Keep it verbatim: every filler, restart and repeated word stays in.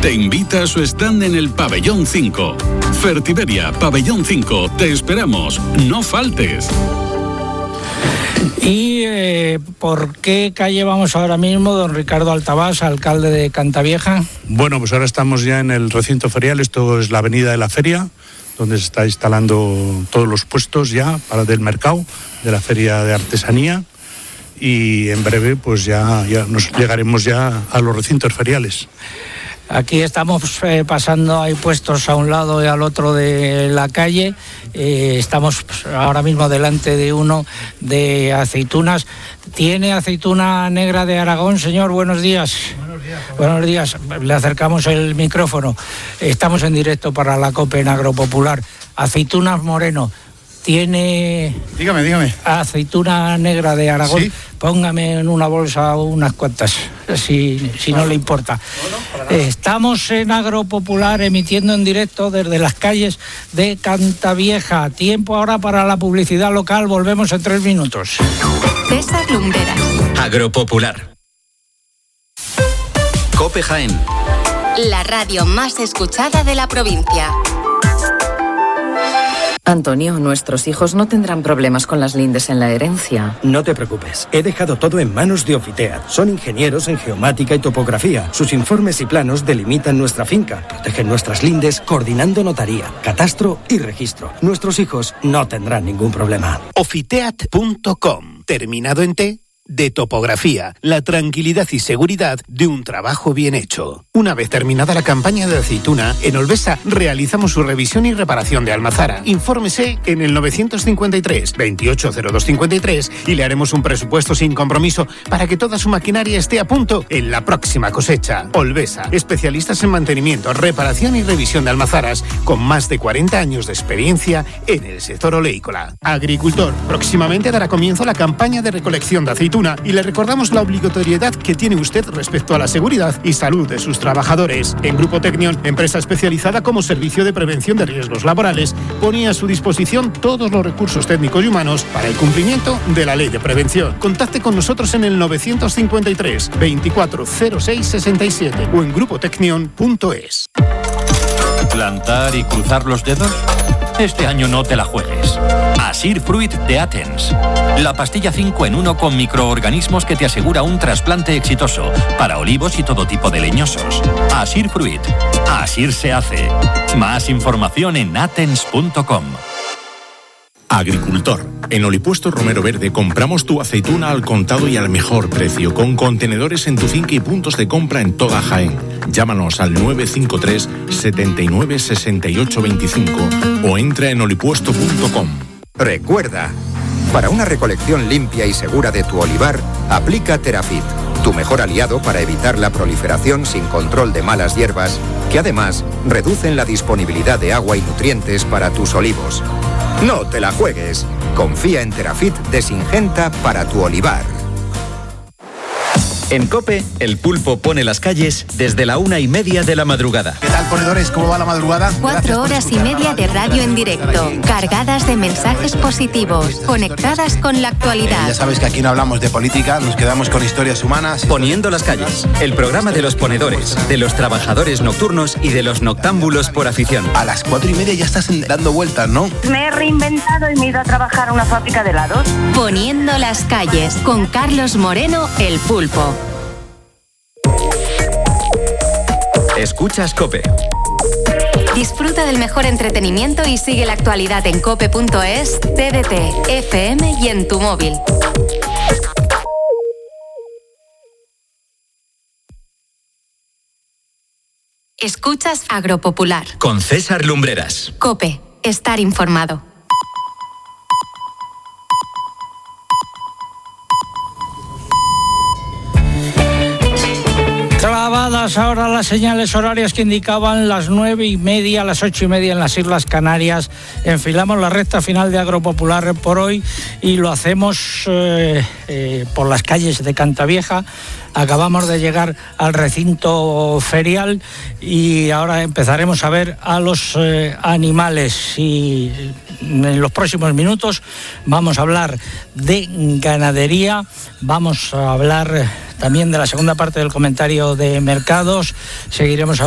te invita a su stand en el Pabellón cinco. Fertiberia, Pabellón cinco, te esperamos, no faltes. ¿Y eh, por qué calle vamos ahora mismo, don Ricardo Altabás, alcalde de Cantavieja? Bueno, pues ahora estamos ya en el recinto ferial, esto es la avenida de la Feria, donde se está instalando todos los puestos ya para del mercado, de la Feria de Artesanía, y en breve pues ya, ya nos llegaremos ya a los recintos feriales. Aquí estamos eh, pasando, hay puestos a un lado y al otro de la calle. Eh, estamos ahora mismo delante de uno de aceitunas. ¿Tiene aceituna negra de Aragón, señor? Buenos días. Buenos días. Buenos días. Le acercamos el micrófono. Estamos en directo para la COPE en Agropopular. Aceitunas Moreno. Tiene... Dígame, dígame. Aceituna negra de Aragón. ¿Sí? Póngame en una bolsa unas cuantas, si, si no le importa. No, no, Estamos en Agropopular emitiendo en directo desde las calles de Cantavieja. Tiempo ahora para la publicidad local. Volvemos en tres minutos. César Lumbreras. Agropopular. COPE Jaén. La radio más escuchada de la provincia. Antonio, nuestros hijos no tendrán problemas con las lindes en la herencia. No te preocupes, he dejado todo en manos de Ofiteat. Son ingenieros en geomática y topografía. Sus informes y planos delimitan nuestra finca, protegen nuestras lindes, coordinando notaría, catastro y registro. Nuestros hijos no tendrán ningún problema. Ofiteat punto com, terminado en T, de topografía, la tranquilidad y seguridad de un trabajo bien hecho. Una vez terminada la campaña de aceituna, en Olvesa realizamos su revisión y reparación de almazara. Infórmese en el novecientos cincuenta y tres, veintiocho cero dos cincuenta y tres y le haremos un presupuesto sin compromiso para que toda su maquinaria esté a punto en la próxima cosecha. Olvesa, especialistas en mantenimiento, reparación y revisión de almazaras, con más de cuarenta años de experiencia en el sector oleícola. Agricultor, próximamente dará comienzo la campaña de recolección de aceituna y le recordamos la obligatoriedad que tiene usted respecto a la seguridad y salud de sus trabajadores. En Grupo Tecnion, empresa especializada como servicio de prevención de riesgos laborales, ponía a su disposición todos los recursos técnicos y humanos para el cumplimiento de la ley de prevención. Contacte con nosotros en el novecientos cincuenta y tres, veinticuatro cero seis sesenta y siete o en grupo tecnion punto es. ¿Plantar y cruzar los dedos? Este año no te la juegues. Asir Fruit de Athens. La pastilla cinco en uno con microorganismos que te asegura un trasplante exitoso para olivos y todo tipo de leñosos. Asir Fruit. Asir se hace. Más información en athens punto com. Agricultor. En Olipuestos Romero Verde compramos tu aceituna al contado y al mejor precio, con contenedores en tu finca y puntos de compra en toda Jaén. Llámanos al nueve cinco tres, setenta y nueve, sesenta y ocho veinticinco o entra en olipuesto punto com. Recuerda, para una recolección limpia y segura de tu olivar, aplica Terafit, tu mejor aliado para evitar la proliferación sin control de malas hierbas, que además reducen la disponibilidad de agua y nutrientes para tus olivos. No te la juegues. Confía en Terafit de Syngenta para tu olivar. En COPE, el pulpo pone las calles desde la una y media de la madrugada. ¿Qué tal, ponedores? ¿Cómo va la madrugada? Cuatro horas y media de radio en directo, cargadas de mensajes positivos, conectadas con la actualidad. Eh, ya sabes que aquí no hablamos de política, nos quedamos con historias humanas. Poniendo las calles, el programa de los ponedores, de los trabajadores nocturnos y de los noctámbulos por afición. A las cuatro y media ya estás dando vueltas, ¿no? Me he reinventado y me he ido a trabajar a una fábrica de helados. Poniendo las calles, con Carlos Moreno, el pulpo. Escuchas COPE. Disfruta del mejor entretenimiento y sigue la actualidad en cope punto es, T D T, F M y en tu móvil. Escuchas Agropopular. Con César Lumbreras. COPE, estar informado. Clavadas ahora las señales horarias que indicaban las nueve y media, las ocho y media en las Islas Canarias. Enfilamos la recta final de Agropopular por hoy y lo hacemos eh, eh, por las calles de Cantavieja. Acabamos de llegar al recinto ferial y ahora empezaremos a ver a los eh, animales y en los próximos minutos vamos a hablar de ganadería, vamos a hablar también de la segunda parte del comentario de mercados, seguiremos hablando